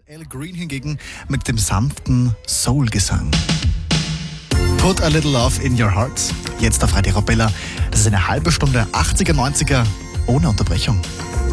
Al Green hingegen mit dem sanften Soul-Gesang. Put a Little Love in Your Heart. Jetzt auf Radio Arabella. Das ist eine halbe Stunde 80er, 90er ohne Unterbrechung.